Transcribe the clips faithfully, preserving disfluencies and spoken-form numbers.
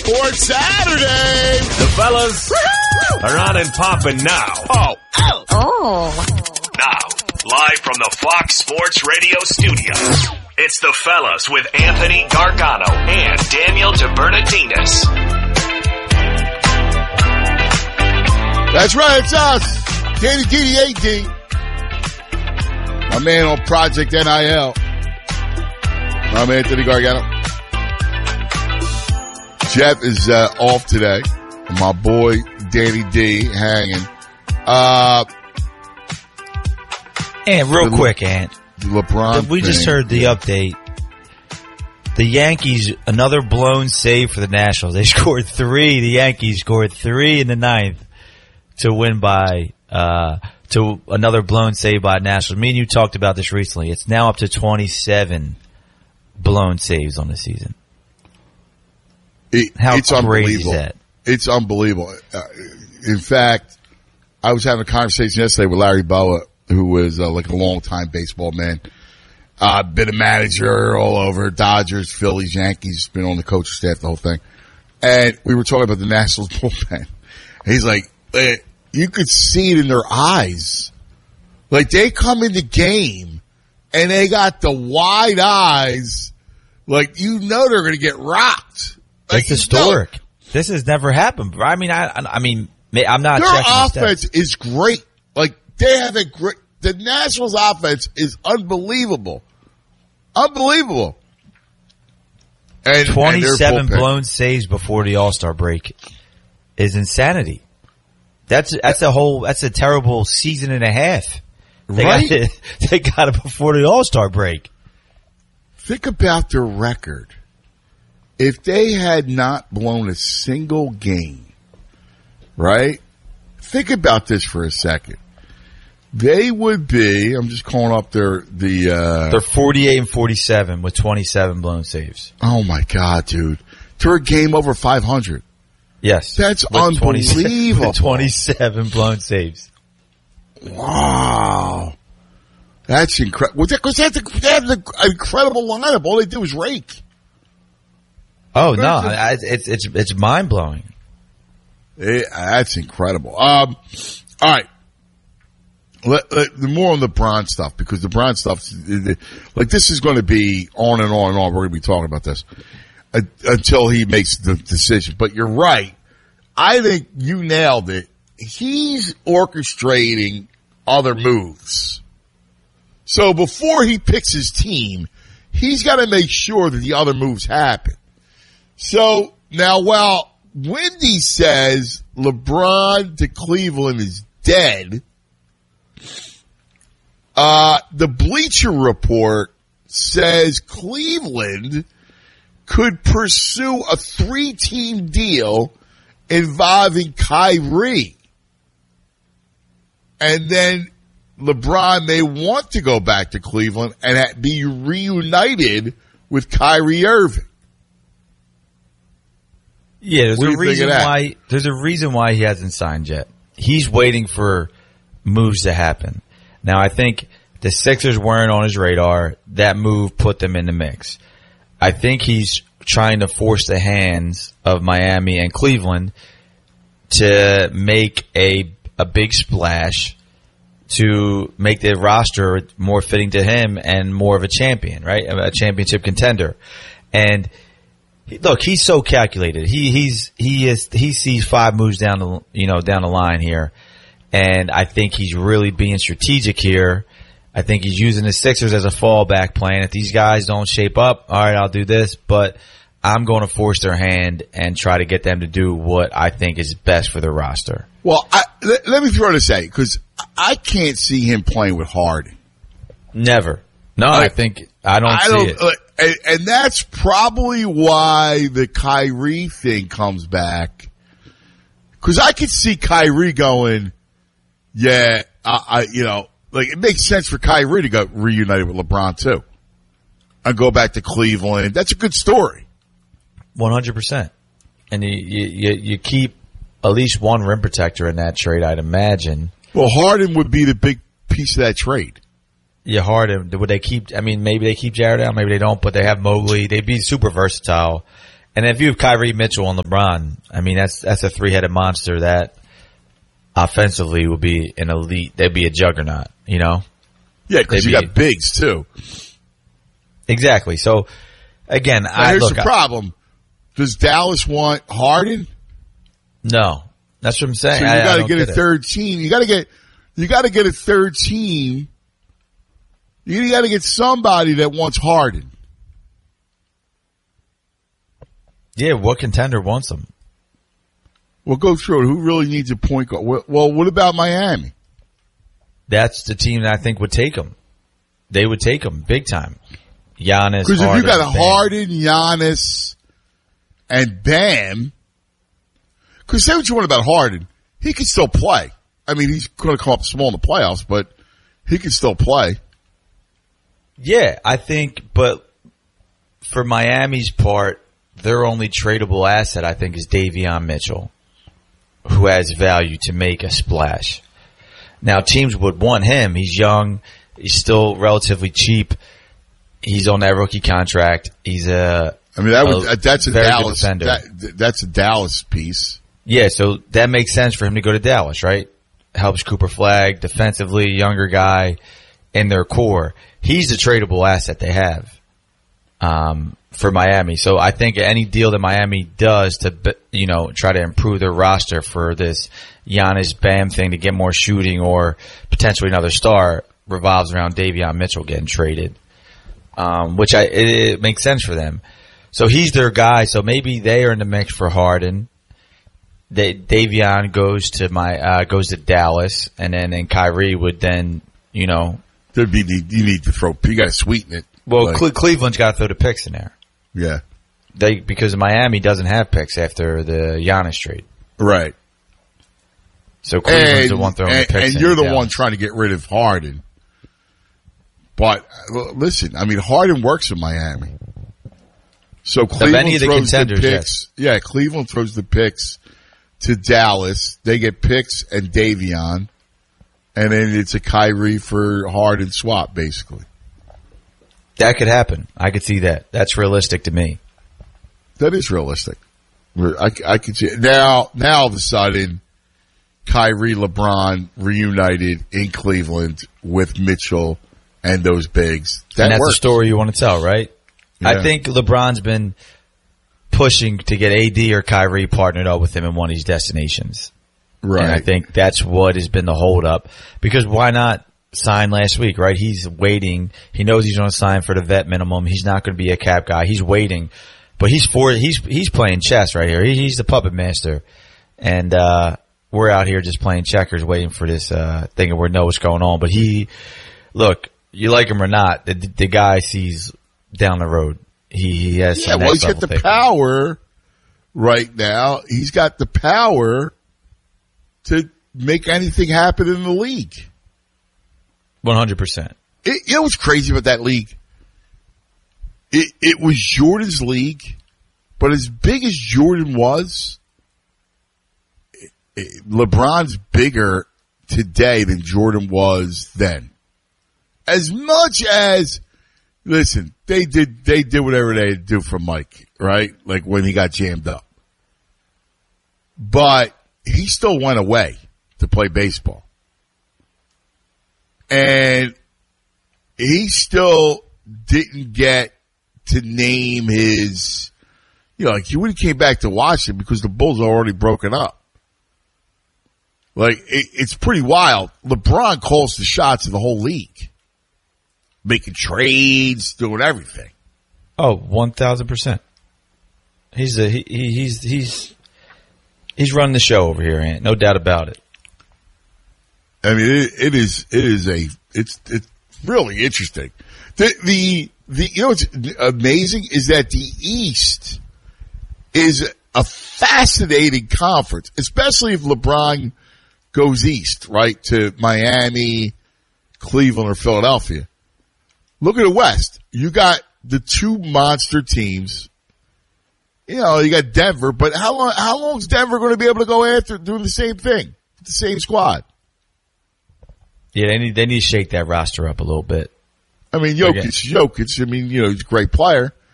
Sports Saturday. The fellas Woo-hoo! Are on and popping now. Oh. Oh. Oh. Now, live from the Fox Sports Radio studios, it's the fellas with Anthony Gargano and Daniel DeBernardinez. That's right, it's us. Danny D D A D. My man on Project N I L. I'm Anthony Gargano. Jeff is uh, off today. My boy Danny D hanging. Uh, and real the, quick, Ant. LeBron. We just heard the update. The Yankees, another blown save for the Nationals. They scored three. The Yankees scored three in the ninth to win by uh, to another blown save by Nationals. Me and you talked about this recently. It's now up to twenty-seven blown saves on the season. It, How it's crazy unbelievable. is that? It's unbelievable. Uh, in fact, I was having a conversation yesterday with Larry Boa, who was uh, like a long-time baseball man. Uh, been a manager all over, Dodgers, Phillies, Yankees, been on the coaching staff, the whole thing. And we were talking about the Nationals bullpen. He's like, eh, you could see it in their eyes. Like, they come in the game, and they got the wide eyes, like, you know they're going to get rocked. Like, It's historic. This has never happened. I mean, I, I mean, I'm not Their checking the offense stats. is great. Like, they have a great, the Nationals offense is unbelievable. Unbelievable. And twenty-seven and their bullpen. blown saves before the All-Star break is insanity. That's, that's a whole, that's a terrible season and a half. They Right? got it, they got it before the All-Star break. Think about their record. If they had not blown a single game, right? Think about this for a second. They would be, I'm just calling up their, the, uh, They're forty-eight and forty-seven with twenty-seven blown saves. oh my God, dude. They're a game over five hundred. Yes. That's With twenty-seven unbelievable. with twenty-seven blown saves. Wow. That's incredible. Because they have an incredible lineup. All they do is rake. Oh, no. I- It's, it's, it's mind blowing. It, that's incredible. Um, all right. Let, let, more on the LeBron stuff, because the LeBron stuff, like, this is going to be on and on and on. We're going to be talking about this uh, until he makes the decision. But you're right. I think you nailed it. He's orchestrating other moves. So before he picks his team, he's got to make sure that the other moves happen. So now, while Wendy says LeBron to Cleveland is dead, uh, the Bleacher Report says Cleveland could pursue a three-team deal involving Kyrie. And then LeBron may want to go back to Cleveland and be reunited with Kyrie Irving. Yeah, there's What do a you think reason of that? why there's a reason why he hasn't signed yet. He's waiting for moves to happen. Now, I think the Sixers weren't on his radar. That move put them in the mix. I think he's trying to force the hands of Miami and Cleveland to make a a big splash to make the roster more fitting to him and more of a champion, right? A championship contender. And look, he's so calculated. He he's he is he sees five moves down the you know down the line here, and I think he's really being strategic here. I think he's using the Sixers as a fallback plan. If these guys don't shape up, all right, I'll do this, but I'm going to force their hand and try to get them to do what I think is best for their roster. Well, I, let, let me throw this at you, because I can't see him playing with Harden. Never. No, I, I think I don't I see don't, it. uh, and, and that's probably why the Kyrie thing comes back. Because I could see Kyrie going, yeah, I, I, you know, like it makes sense for Kyrie to go reunited with LeBron too, and go back to Cleveland. That's a good story. One hundred percent. And you, you you keep at least one rim protector in that trade, I'd imagine. Well, Harden would be the big piece of that trade. Yeah, Harden. Would they keep? I mean, maybe they keep Jared out, maybe they don't. But they have Mobley. They'd be super versatile, And if you have Kyrie, Mitchell, and LeBron, I mean, that's that's a three-headed monster that offensively will be an elite. They'd be a juggernaut, you know? Yeah, because you be, got bigs, too. Exactly. So, again, now, I here's look. the problem. Does Dallas want Harden? No. That's what I'm saying. So you got to get a get third team. You got to get, you got to get a third team. You got to get somebody that wants Harden. Yeah, what contender wants him? Well, go through it. Who really needs a point guard? Well, what about Miami? That's the team that I think would take him. They would take him big time. Giannis, because if you got a Bam. Harden, Giannis, and Bam, because say what you want about Harden, he can still play. I mean, he's going to come up small in the playoffs, but he can still play. Yeah, I think, but for Miami's part, their only tradable asset, I think, is Davion Mitchell, who has value to make a splash. Now, teams would want him. He's young. He's still relatively cheap. He's on that rookie contract. He's a I mean, that was, a that's a very good Dallas, defender. that, that's a Dallas piece. Yeah, so that makes sense for him to go to Dallas, right? Helps Cooper Flagg defensively, younger guy in their core. He's the tradable asset they have um, for Miami. So I think any deal that Miami does to, you know, try to improve their roster for this Giannis Bam thing to get more shooting or potentially another star revolves around Davion Mitchell getting traded, um, which I it, it makes sense for them. So he's their guy. So maybe they are in the mix for Harden. They, Davion goes to my uh, goes to Dallas, and then and Kyrie would then, you know, There'd be you need to throw. You got to sweeten it. well, like, Cle- Cleveland's got to throw the picks in there. Yeah, They because Miami doesn't have picks after the Giannis trade, right. so Cleveland's And, the one throwing and, the picks. and in you're the Dallas. one trying to get rid of Harden. But uh, listen, I mean, Harden works in Miami. So Cleveland any of the throws the contenders, picks. Yeah, Cleveland throws the picks to Dallas. They get picks and Davion. And then it's a Kyrie for Harden swap, basically. That could happen. I could see that. That's realistic to me. That is realistic. I, I could see it. Now, now all of a sudden, Kyrie, LeBron reunited in Cleveland with Mitchell and those bigs. That and that's works. the story you want to tell, right? Yeah. I think LeBron's been pushing to get A D or Kyrie partnered up with him in one of these destinations. Right. And I think that's what has been the holdup. Because why not sign last week, right? He's waiting. He knows he's going to sign for the vet minimum. He's not going to be a cap guy. He's waiting. But he's for he's he's playing chess right here. He, he's the puppet master. And uh we're out here just playing checkers waiting for this uh thing where we know what's going on. But he look, you like him or not, the, the guy sees down the road. He, he has Yeah, some well, next he's got level the thinking. power right now. He's got the power to make anything happen in the league. one hundred percent. It, you know what's crazy about that league? It, it was Jordan's league, but as big as Jordan was, it, it, LeBron's bigger today than Jordan was then. As much as, listen, they did, they did whatever they had to do for Mike, right? Like when he got jammed up. But he still went away to play baseball. And he still didn't get to name his, you know, like he wouldn't came back to Washington because the Bulls are already broken up. Like, it, it's pretty wild. LeBron calls the shots of the whole league. Making trades, doing everything. Oh, one thousand percent. He's a, he, he, he's, he's, he's running the show over here, Ant. No doubt about it. I mean, it, it is, it is a, it's, it's really interesting. The, the, the, you know what's amazing is that the East is a fascinating conference, especially if LeBron goes east, right, to Miami, Cleveland, or Philadelphia. Look at the West. You got the two monster teams. You know, you got Denver, but how long, how long is Denver going to be able to go after doing the same thing? The same squad. Yeah, they need, they need to shake that roster up a little bit. I mean, Jokic, Jokic, I mean, you know, he's a great player,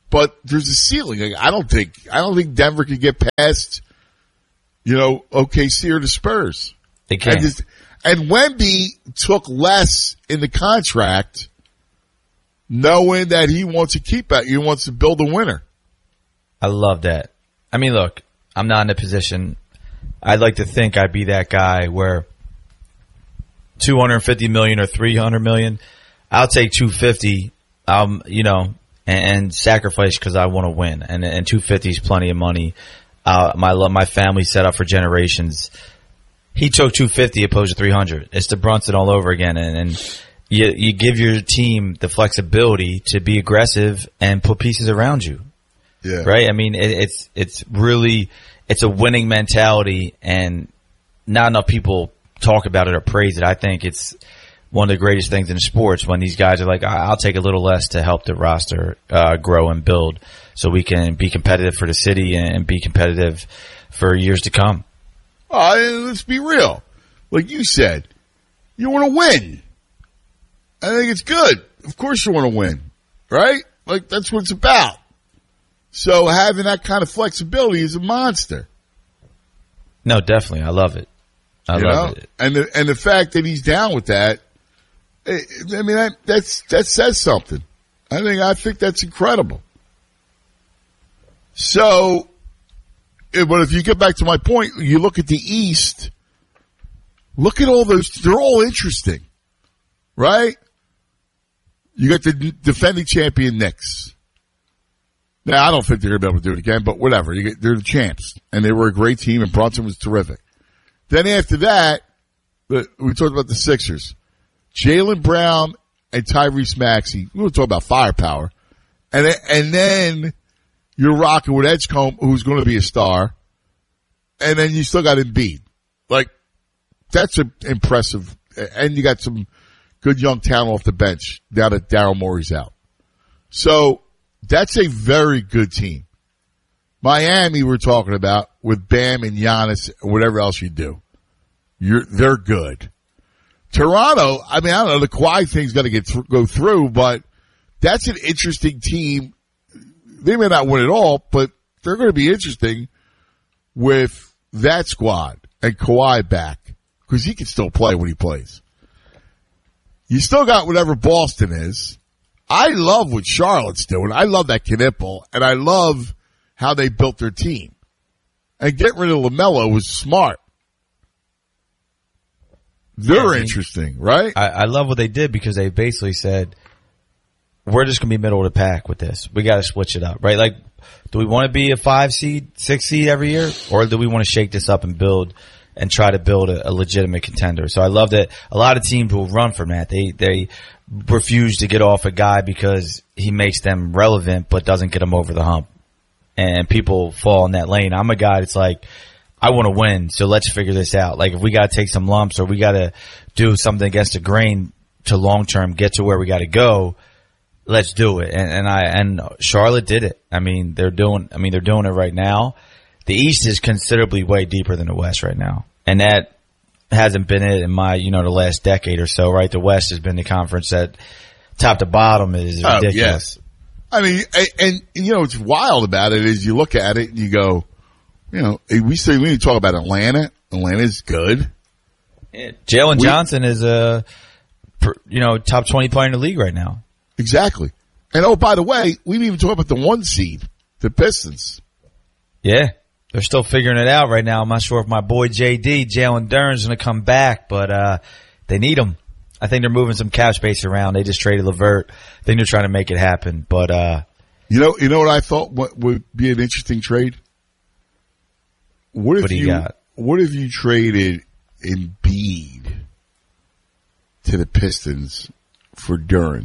but there's a ceiling. Like, I don't think I don't think Denver could get past, you know, O K C or the Spurs. They can't. And, this, and Wemby took less in the contract, knowing that he wants to keep it. He wants to build a winner. I love that. I mean, look, I'm not in a position. I'd like to think I'd be that guy where two hundred fifty million or three hundred million, I'll take two hundred fifty. Um, you know, and, and sacrifice because I want to win. And and two hundred fifty is plenty of money. Uh, my my family set up for generations. He took two hundred fifty opposed to three hundred. It's the Brunson all over again. And, and you you give your team the flexibility to be aggressive and put pieces around you. Yeah. Right. I mean, it, it's it's really it's a winning mentality, and not enough people talk about it or praise it. I think it's one of the greatest things in sports when these guys are like, I'll take a little less to help the roster uh, grow and build so we can be competitive for the city and be competitive for years to come. Oh, let's be real. Like you said, you want to win. I think it's good. Of course you want to win, right? Like that's what it's about. So having that kind of flexibility is a monster. No, definitely. I love it. I you love know? it. And the, and the fact that he's down with that, I mean, that, that's, that says something. I think, I think that's incredible. So, but if you get back to my point, you look at the East, look at all those, they're all interesting, right? You got the defending champion Knicks. Now, I don't think they're going to be able to do it again, but whatever. You get, they're the champs, and they were a great team, and Brunson was terrific. Then after that, we talked about the Sixers. Jaylen Brown and Tyrese Maxey. We were talking about firepower. And and then you're rocking with Edgecombe, who's going to be a star. And then you still got Embiid. Like, that's a, impressive. And you got some good young talent off the bench now that Daryl Morey's out. So, that's a very good team. Miami, we're talking about with Bam and Giannis and whatever else you do. You're, they're good. Toronto, I mean, I don't know, the Kawhi thing's got to get th- go through, but that's an interesting team. They may not win it all, but they're going to be interesting with that squad and Kawhi back because he can still play when he plays. You still got whatever Boston is. I love what Charlotte's doing. I love that Knipple, and I love how they built their team. And getting rid of LaMelo was smart. They're yeah, I mean, interesting, right? I, I love what they did because they basically said, we're just going to be middle of the pack with this. We got to switch it up, right? Like, do we want to be a five seed, six seed every year? Or do we want to shake this up and build and try to build a, a legitimate contender? So I love that a lot of teams will run from that. They, they refuse to get off a guy because he makes them relevant but doesn't get them over the hump. And people fall in that lane. I'm a guy that's like, I want to win, so let's figure this out. Like, if we got to take some lumps or we got to do something against the grain to long term get to where we got to go, let's do it. And, and I and Charlotte did it. I mean, they're doing. I mean, they're doing it right now. The East is considerably way deeper than the West right now, and that hasn't been it in my you know the last decade or so. Right, the West has been the conference that top to bottom is ridiculous. Oh, yes. I mean, and, and you know what's wild about it is you look at it and you go. You know, we say we need to talk about Atlanta. Atlanta's good. Yeah, Jalen Johnson is a, you know, top twenty player in the league right now. Exactly. And oh, by the way, we didn't even talk about the one seed, the Pistons. Yeah, they're still figuring it out right now. I'm not sure if my boy J D, Jalen Duren's going to come back, but uh they need him. I think they're moving some cap space around. They just traded LeVert. I think they're trying to make it happen. But uh you know, you know what I thought what would be an interesting trade? What if what do you, you got? What if you traded Embiid to the Pistons for Duren?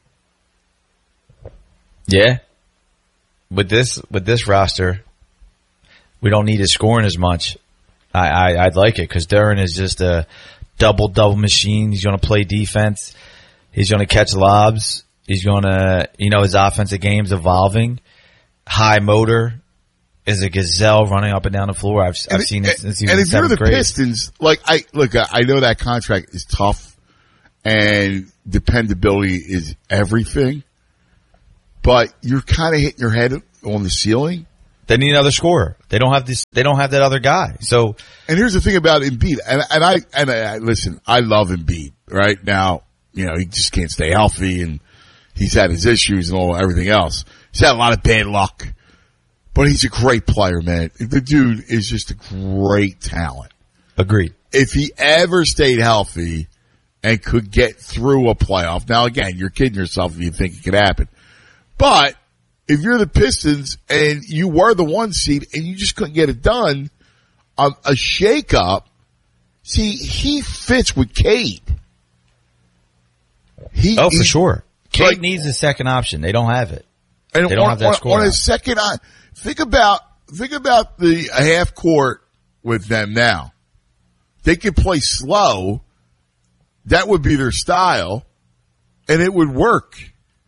Yeah. With this with this roster, we don't need his scoring as much. I, I I'd like it because Duren is just a double double machine. He's going to play defense. He's going to catch lobs. He's going to you know his offensive game's evolving. High motor. Is a gazelle running up and down the floor. I've, I've and, seen it since he was and in if you're the grade. Pistons, like I look, I know that contract is tough, and dependability is everything. but you're kind of hitting your head on the ceiling. They need another scorer. They don't have this. They don't have that other guy. So, and here's the thing about Embiid, and, and I and I, listen, I love Embiid. Right now, you know, he just can't stay healthy, and he's had his issues and all everything else. He's had a lot of bad luck, but he's a great player, man. The dude is just a great talent. Agreed. If he ever stayed healthy and could get through a playoff, now again, you're kidding yourself if you think it could happen, but if you're the Pistons and you were the one seed and you just couldn't get it done, um, a shakeup, see, he fits with Cade. He, oh, for he, sure. Cade like, needs a second option. They don't have it. And they don't on, have that on, score. On a second, uh, think about, think about the half court with them now. They could play slow. That would be their style and it would work.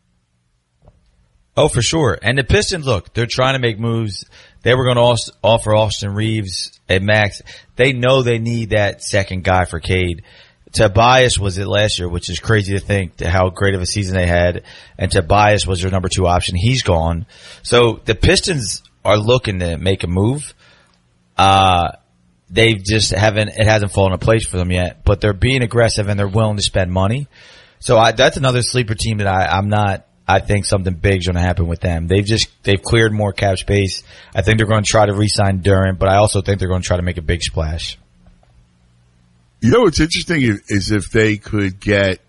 Oh, for sure. And the Pistons, look, they're trying to make moves. They were going to offer Austin Reeves a max. They know they need that second guy for Cade. Tobias was it last year, which is crazy to think how great of a season they had. And Tobias was their number two option. He's gone. So the Pistons are looking to make a move. Uh, they just haven't, it hasn't fallen in place for them yet, but they're being aggressive and they're willing to spend money. So I, that's another sleeper team that I, I'm not, I think something big's going to happen with them. They've just, they've cleared more cap space. I think they're going to try to re-sign Durant, but I also think they're going to try to make a big splash. You know what's interesting is, is if they could get,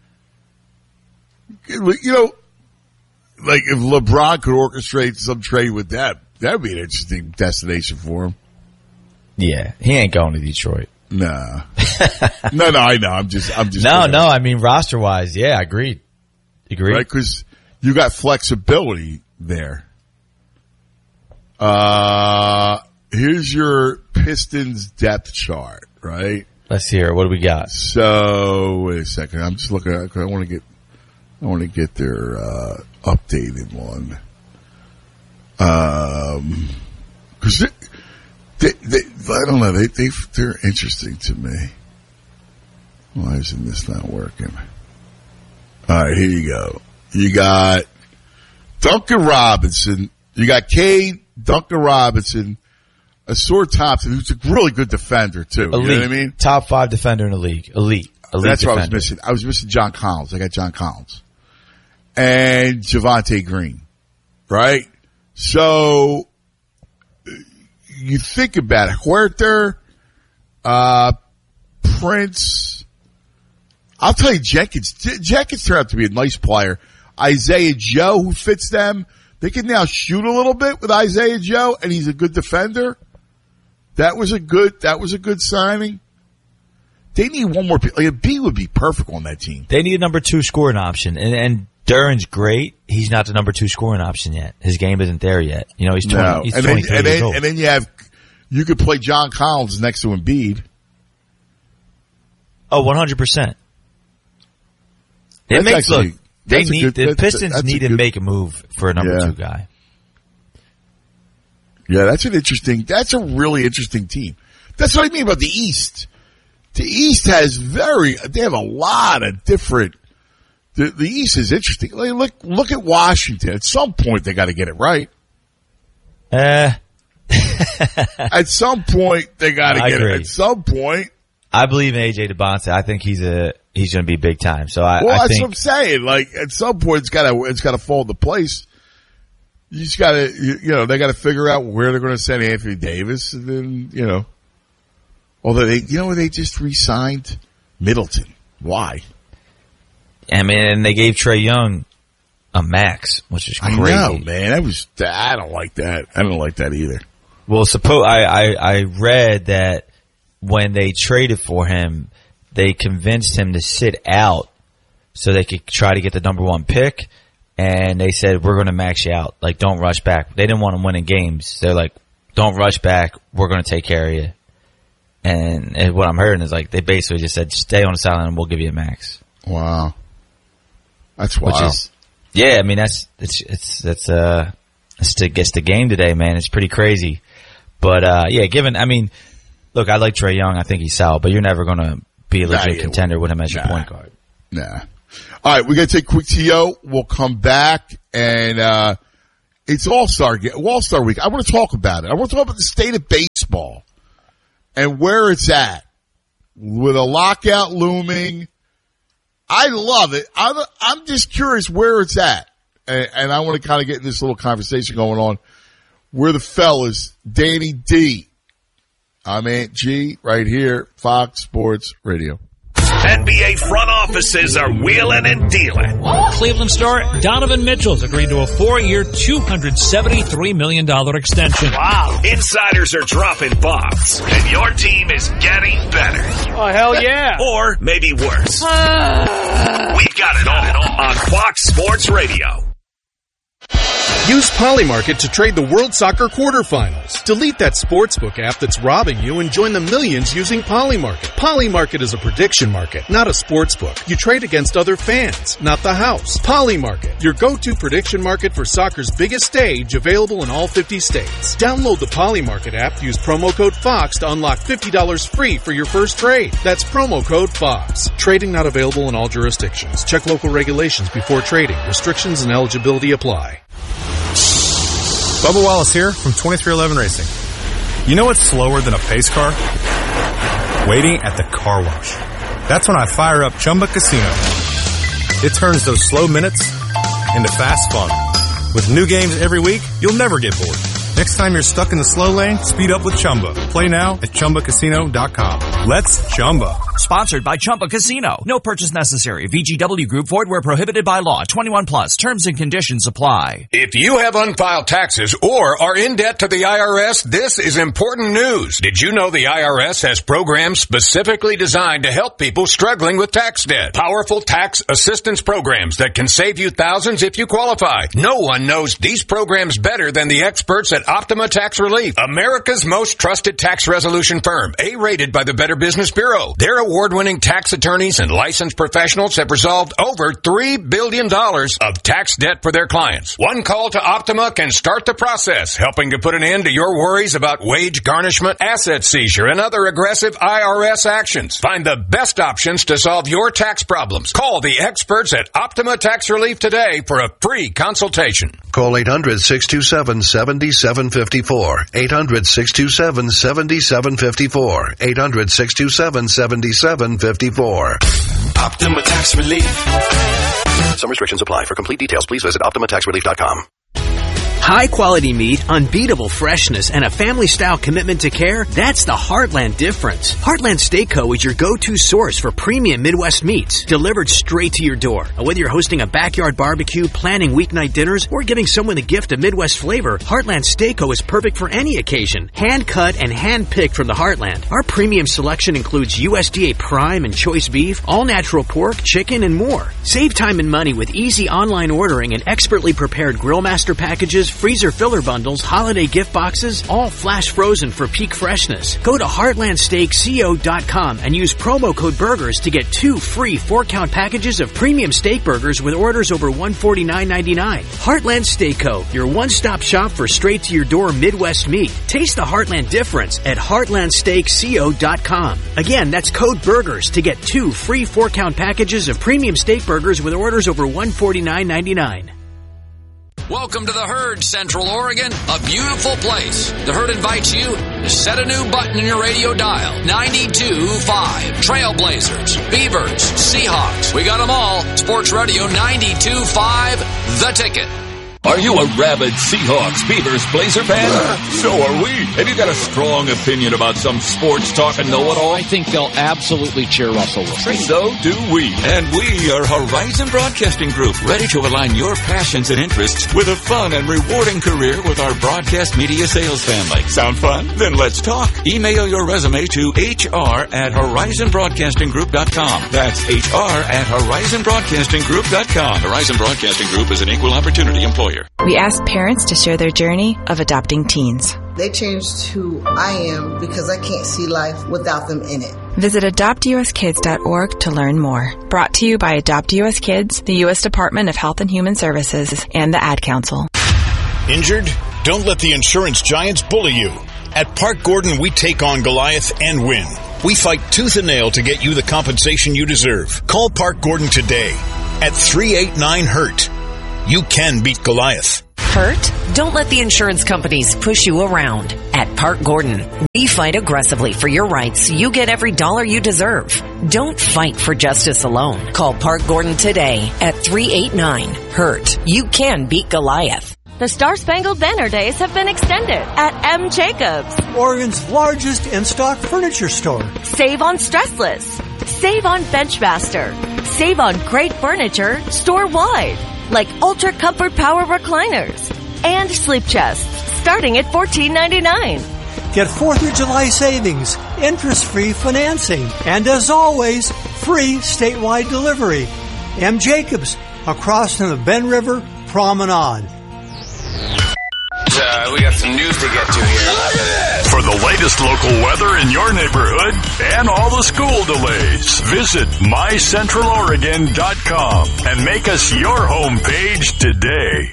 you know, like if LeBron could orchestrate some trade with them, that would be an interesting destination for him. Yeah, he ain't going to Detroit. Nah. no, no, I know. I'm just, I'm just. No, no, I mean roster wise, yeah, agreed. Agreed. Right, because you got flexibility there. Uh, here's your Pistons depth chart, right? Let's hear it. What do we got? So, wait a second. I'm just looking at, I want to get, I want to get their, uh, updated one. Um, cause they, they, they, I don't know, they, they, they're interesting to me. Why isn't this not working? Alright, here you go. You got Duncan Robinson, you got Cade, Duncan Robinson, Ausar Thompson, who's a really good defender too. Elite. You know what I mean? Top five defender in the league. Elite. Elite That's defender. what I was missing. I was missing John Collins. I got John Collins. And Javonte Green. Right? So, you think about it. Huerter, uh, Prince, I'll tell you Jenkins, Jenkins turned out to be a nice player. Isaiah Joe, who fits them. They can now shoot a little bit with Isaiah Joe, and he's a good defender. That was a good, that was a good signing. They need one more, like a B would be perfect on that team. They need a number two scoring option, and, and Duran's great. He's not the number two scoring option yet. His game isn't there yet. You know, he's twenty. No. He's and twenty-three then, and years then, old. And then you have, you could play John Collins next to Embiid. Oh, one hundred percent. It That's makes actually, look. They that's a need good, the that's, Pistons that's need to good, make a move for a number yeah. two guy. Yeah, that's an interesting, that's a really interesting team. That's what I mean about the East. The East has very, they have a lot of different, the, the East is interesting. Like, look, look at Washington. At some point they gotta get it right. Uh, At some point they gotta I get agree. it. At some point. I believe in A J DeBonce. I think he's a, he's going to be big time. So I, Well, I that's think what I'm saying. Like, at some point it's gotta, it's gotta fall into place. You just gotta, you, you know, they gotta figure out where they're gonna send Anthony Davis and then, you know. Although they, you know, they just re-signed Middleton. Why? I mean, and they gave Trae Young a max, which is crazy. I know, man. That was, I don't like that. I don't like that either. Well, suppose I, I, I read that when they traded for him, they convinced him to sit out so they could try to get the number one pick. And they said, we're going to max you out. Like, don't rush back. They didn't want him winning games. They're like, don't rush back. We're going to take care of you. And, and what I'm hearing is like, they basically just said, stay on the sideline and we'll give you a max. Wow. That's wild. Which is, yeah, I mean, that's, it's, it's, that's, uh, it's the, it's the game today, man. It's pretty crazy. But, uh, yeah, given, I mean, look, I like Trae Young. I think he's solid, but you're never going to be a legit Nah, contender with him as nah. your point guard. Nah. All right, we're going to take a quick T O. We'll come back, and uh it's All-Star All-Star Week. I want to talk about it. I want to talk about the state of baseball and where it's at with a lockout looming. I love it. I'm, I'm just curious where it's at, and, and I want to kind of get in this little conversation going on where the fellas, Danny D. I'm Aunt G right here, Fox Sports Radio. N B A front offices are wheeling and dealing. Cleveland star Donovan Mitchell's agreed to a four-year, two hundred seventy-three million dollars extension. Wow. Insiders are dropping bombs, and your team is getting better. Oh, hell yeah. Or maybe worse. We've got it all on Fox Sports Radio. Use Polymarket to trade the World Soccer quarterfinals. Delete that sportsbook app that's robbing you and join the millions using Polymarket. Polymarket is a prediction market, not a sportsbook. You trade against other fans, not the house. Polymarket, your go-to prediction market for soccer's biggest stage, available in all fifty states. Download the Polymarket app, use promo code FOX to unlock fifty dollars free for your first trade. That's promo code FOX. Trading not available in all jurisdictions. Check local regulations before trading. Restrictions and eligibility apply. Bubba Wallace here from twenty-three eleven Racing. You know what's slower than a pace car? Waiting at the car wash. That's when I fire up Chumba Casino. It turns those slow minutes into fast fun. With new games every week, you'll never get bored. Next time you're stuck in the slow lane, speed up with Chumba. Play now at Chumba Casino dot com. Let's Chumba. Sponsored by Chumba Casino. No purchase necessary. V G W Group. Void where prohibited by law. twenty-one plus. Terms and conditions apply. If you have unfiled taxes or are in debt to the I R S, this is important news. Did you know the I R S has programs specifically designed to help people struggling with tax debt? Powerful tax assistance programs that can save you thousands if you qualify. No one knows these programs better than the experts at Optima Tax Relief, America's most trusted tax resolution firm, A-rated by the Better Business Bureau. Their award-winning tax attorneys and licensed professionals have resolved over three billion dollars of tax debt for their clients. One call to Optima can start the process, helping to put an end to your worries about wage garnishment, asset seizure, and other aggressive I R S actions. Find the best options to solve your tax problems. Call the experts at Optima Tax Relief today for a free consultation. Call eight hundred, six two seven, seven seven five four. eight hundred, six two seven, seven seven five four. eight hundred, six two seven, seven seven five four. Optima Tax Relief. Some restrictions apply. For complete details, please visit Optima Tax Relief dot com. High quality meat, unbeatable freshness, and a family style commitment to care, that's the Heartland difference. Heartland Steak Co. is your go-to source for premium Midwest meats, delivered straight to your door. Whether you're hosting a backyard barbecue, planning weeknight dinners, or giving someone a gift of Midwest flavor, Heartland Steak Co. is perfect for any occasion. Hand cut and hand picked from the Heartland. Our premium selection includes U S D A prime and choice beef, all natural pork, chicken, and more. Save time and money with easy online ordering and expertly prepared grill master packages, freezer filler bundles, holiday gift boxes, all flash frozen for peak freshness. Go to heartland steak co dot com and use promo code BURGERS to get two free four-count packages of premium steak burgers with orders over one hundred forty-nine ninety-nine. Heartland Steak Co., your one-stop shop for straight-to-your-door Midwest meat. Taste the Heartland difference at heartland steak co dot com. Again, that's code BURGERS to get two free four-count packages of premium steak burgers with orders over one hundred forty-nine ninety-nine. Welcome to the Herd, Central Oregon, a beautiful place. The Herd invites you to set a new button in your radio dial. ninety-two point five. Trailblazers, Beavers, Seahawks. We got them all. Sports Radio ninety-two point five, The Ticket. Are you a rabid Seahawks, Beavers, Blazer fan? So are we. Have you got a strong opinion about some sports talk and know-it-all? I think they'll absolutely cheer Russell Wilson. So do we. And we are Horizon Broadcasting Group, ready to align your passions and interests with a fun and rewarding career with our broadcast media sales family. Sound fun? Then let's talk. Email your resume to H R at horizon broadcasting group dot com. That's H R at horizon broadcasting group dot com. Horizon Broadcasting Group is an equal opportunity employer. We asked parents to share their journey of adopting teens. They changed who I am because I can't see life without them in it. Visit adopt u s kids dot org to learn more. Brought to you by Adopt U S Kids, the U S Department of Health and Human Services, and the Ad Council. Injured? Don't let the insurance giants bully you. At Park Gordon, we take on Goliath and win. We fight tooth and nail to get you the compensation you deserve. Call Park Gordon today. at three eight nine hurt. You can beat Goliath. Hurt? Don't let the insurance companies push you around. At Park Gordon, we fight aggressively for your rights so you get every dollar you deserve. Don't fight for justice alone. Call Park Gordon today at three eight nine hurt. You can beat Goliath. The Star-Spangled Banner Days have been extended at M. Jacobs, Oregon's largest in-stock furniture store. Save on Stressless. Save on Benchmaster. Save on great furniture store-wide, like Ultra Comfort Power Recliners and Sleep Chests, starting at fourteen ninety-nine. Get fourth of July savings, interest-free financing, and as always, free statewide delivery. M. Jacobs, across from the Ben River Promenade. Uh, we got some news to get to here. For the latest local weather in your neighborhood and all the school delays, visit my central oregon dot com and make us your homepage today.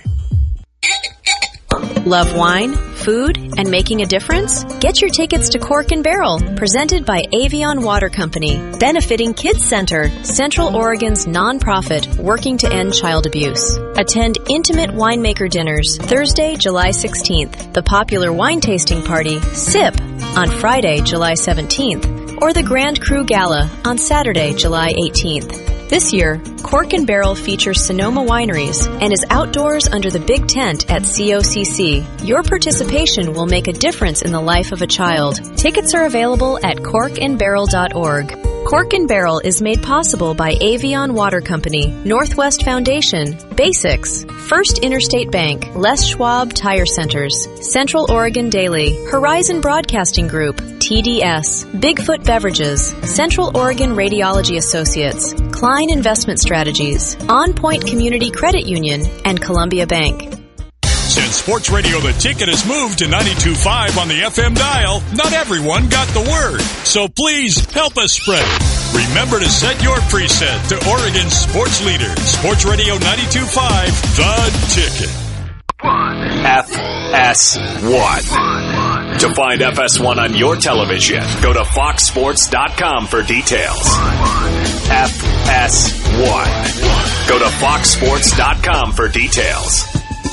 Love wine, food, and making a difference? Get your tickets to Cork and Barrel, presented by Avion Water Company, benefiting Kids Center, Central Oregon's nonprofit working to end child abuse. Attend intimate winemaker dinners Thursday, July sixteenth, the popular wine tasting party, SIP, on Friday, July seventeenth, or the Grand Cru Gala on Saturday, July eighteenth. This year, Cork and Barrel features Sonoma Wineries and is outdoors under the big tent at C O C C. Your participation will make a difference in the life of a child. Tickets are available at cork and barrel dot org. Cork and Barrel is made possible by Avion Water Company, Northwest Foundation, Basics, First Interstate Bank, Les Schwab Tire Centers, Central Oregon Daily, Horizon Broadcasting Group, T D S, Bigfoot Beverages, Central Oregon Radiology Associates, Klein Investment Strategies, On Point Community Credit Union, and Columbia Bank. Since Sports Radio The Ticket has moved to ninety-two point five on the F M dial, not everyone got the word. So please help us spread it. Remember to set your preset to Oregon's sports leader, Sports Radio ninety-two point five, The Ticket. F S one. To find F S one on your television, go to fox sports dot com for details. F S one. Go to fox sports dot com for details.